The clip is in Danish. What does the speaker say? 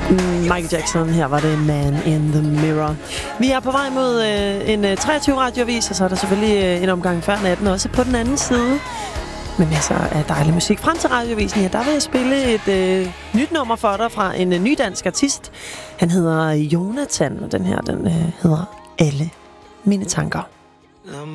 Michael Jackson, her var det Man in the Mirror. Vi er på vej mod en 23 radioavis, og så er der selvfølgelig en omgang før natten også på den anden side. Med masser af dejlig musik. Frem til radiovisen, ja, der vil jeg spille et nyt nummer for dig fra en ny dansk artist. Han hedder Jonathan, og den her, den hedder Alle mine tanker. Lad